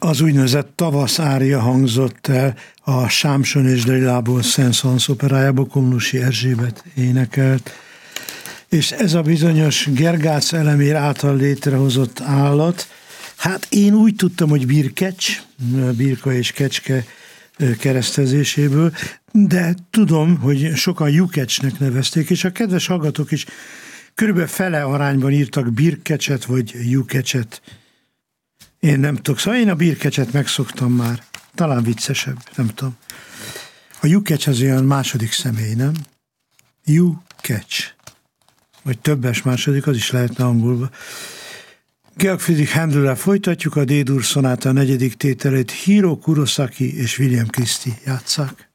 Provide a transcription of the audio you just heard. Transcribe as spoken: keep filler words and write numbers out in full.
Az úgynevezett Tavasz ária hangzott el a Sámson és Dalilából Saint-Saëns operájából, Komlósi Erzsébet énekelt. És ez a bizonyos Gergác Elemér által létrehozott állat, hát én úgy tudtam, hogy birkecs, birka és kecske keresztezéséből, de tudom, hogy sokan jukecsnek nevezték, és a kedves hallgatók is körülbelül fele arányban írtak birkecset vagy jukecset. Én nem tudok, szóval én a birkecset megszoktam már. Talán viccesebb, nem tudom. A jukecs az olyan második személy, nem? Jukecs. Vagy többes második, az is lehetne angolba. Georg Friedrich Händelrel folytatjuk, a D-dur szonáta negyedik tételét Hiro Kurosaki és William Christie játsszák.